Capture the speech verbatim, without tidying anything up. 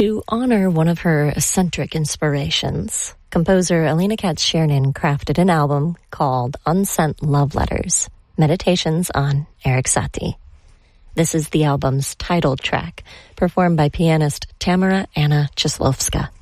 To honor one of her eccentric inspirations, composer Alina Katz-Chernin crafted an album called Unsent Love Letters, Meditations on Erik Satie. This is the album's title track, performed by pianist Tamara Anna Czeslovska.